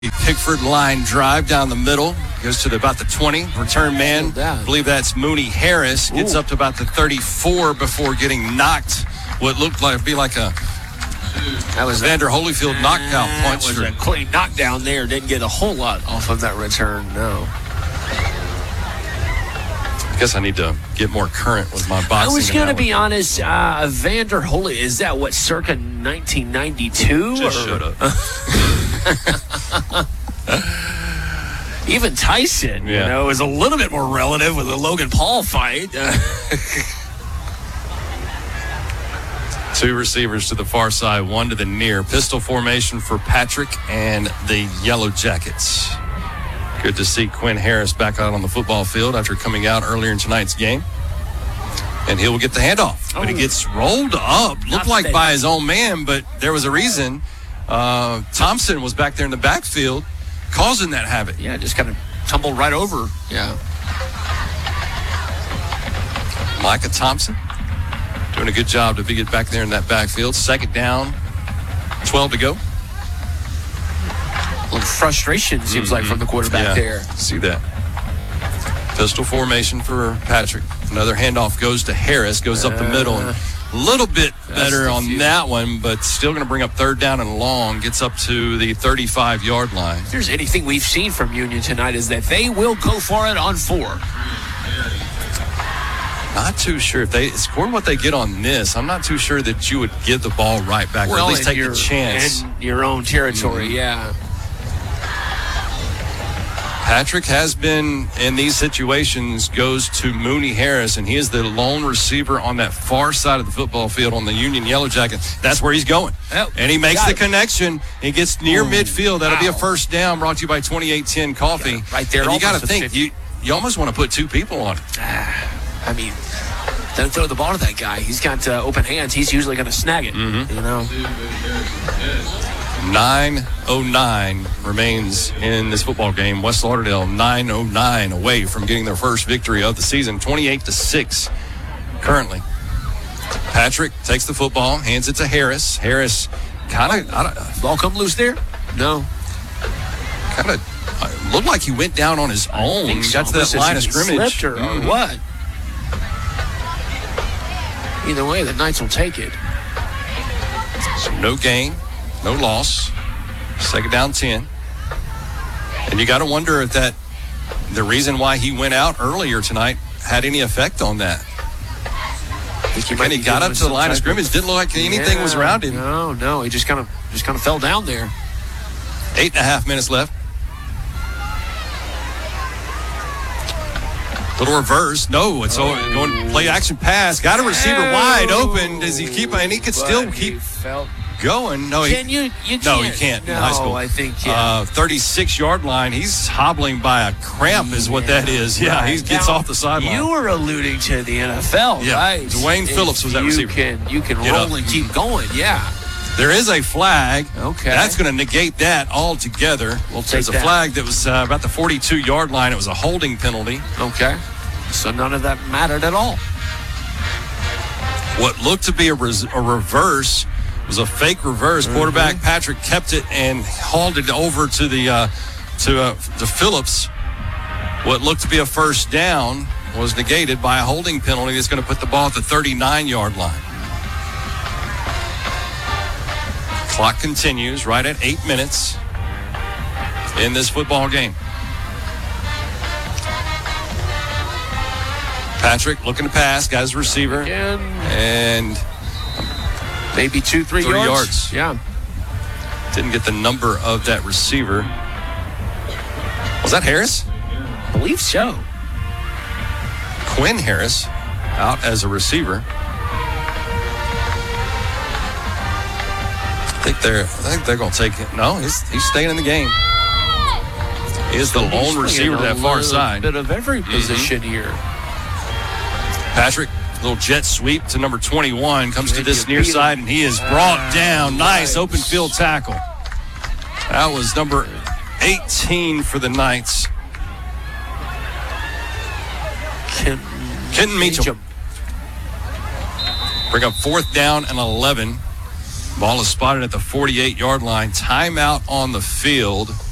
Pickford line drive down the middle. Goes to about the 20. Return man. I believe that's Mooney Harris. Gets up to about the 34 before getting knocked. What looked like that was Vander Holyfield knockout punch. That was a clean knockdown there. Didn't get a whole lot off of that return, no. I guess I need to get more current with my boxing. I was going to be honest, Vander Holyfield, is that what, circa 1992? Just shut up. Even Tyson, is a little bit more relative with the Logan Paul fight. Two receivers to the far side, one to the near. Pistol formation for Patrick and the Yellow Jackets. Good to see Quinn Harris back out on the football field after coming out earlier in tonight's game. And he will get the handoff. But he gets rolled up, looked like by his own man, but there was a reason. Thompson was back there in the backfield causing that havoc. Yeah, just kind of tumbled right over. Yeah. Micah Thompson doing a good job to get back there in that backfield. Second down, 12 to go. A little frustration seems like from the quarterback there. See that. Pistol formation for Patrick. Another handoff goes to Harris, goes up the middle. And a little bit better on that one, but still going to bring up third down and long. Gets up to the 35-yard line. If there's anything we've seen from Union tonight is that they will go for it on 4. Not too sure if they score what they get on this. I'm not too sure that you would give the ball right back, or at least take the chance. In your own territory, yeah. Patrick has been in these situations, goes to Mooney Harris, and he is the lone receiver on that far side of the football field on the Union Yellow Jackets. That's where he's going. And he makes the connection. He gets near midfield. That'll be a first down, brought to you by 2810 Coffee. Yeah, right there. And you got to think, you almost want to put two people on it. I mean, don't throw the ball to that guy. He's got open hands. He's usually going to snag it, 9:09 remains in this football game. West Lauderdale 9:09 away from getting their first victory of the season, 28-6 currently. Patrick takes the football, hands it to Harris. Harris kind of ball come loose there? No. Kind of looked like he went down on his own. Got to that line of scrimmage. Slipped or what? Either way, the Knights will take it. So no gain. No loss. Second down 10. And you got to wonder if that the reason why he went out earlier tonight had any effect on that. When he got up to the line of scrimmage, didn't look like anything was around him. No, he just kind of fell down there. 8.5 minutes left. Little reverse. No, it's going play action pass. Got a receiver wide open. Does he keep? And he could still keep going. No, you can't. No, he can't in high school. I think 36-yard line. He's hobbling by a cramp is what that is. Yeah, right. He gets off the sideline. You were alluding to the NFL, right? Dwayne Phillips was that receiver. You can roll and keep going, yeah. There is a flag. Okay. That's going to negate that altogether. There's a flag that was about the 42-yard line. It was a holding penalty. Okay. So none of that mattered at all. What looked to be a reverse was a fake reverse. Quarterback Patrick kept it and hauled it over to to Phillips. What looked to be a first down was negated by a holding penalty that's going to put the ball at the 39-yard line. Clock continues right at 8 minutes in this football game. Patrick looking to pass, got his receiver, and maybe 3 yards. Yeah. Didn't get the number of that receiver. Was that Harris? I believe so. Quinn Harris out as a receiver. I think they're going to take it. No, he's staying in the game. He is the lone receiver to that far side. Bit of every position here. Patrick, little jet sweep to number 21, comes to this near side, and he is brought down. Nice open field tackle. That was number 18 for the Knights. Kenton Meacham. Bring up fourth down and 11. Ball is spotted at the 48-yard line. Timeout on the field.